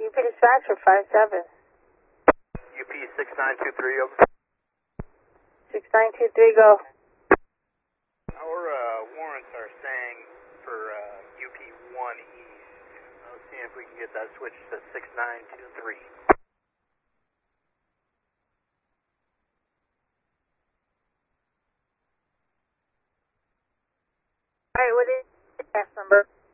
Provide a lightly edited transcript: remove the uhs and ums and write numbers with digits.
UP dispatcher 57. UP 6923, over. 6923, go. Our warrants are saying for UP 1 East. Let's see if we can get that switched to 6923. Alright, what is the tax number?